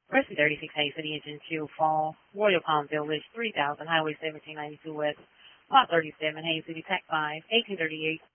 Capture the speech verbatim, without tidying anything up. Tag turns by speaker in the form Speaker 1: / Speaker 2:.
Speaker 1: Rescue thirty-six Hayes City Engine Chill Fall, Royal Palm Village, three thousand, Highway seventeen ninety-two West, Lot thirty-seven, Hayes City, Pac five, eighteen thirty-eight,